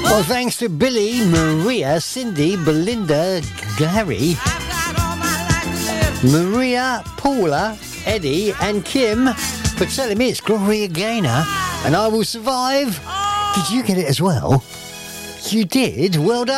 Well, thanks to Billy, Maria, Cindy, Belinda, Gary, Maria, Paula, Eddie and Kim for telling me it's Gloria Gaynor and I Will Survive. Did you get it as well? You did? Well done.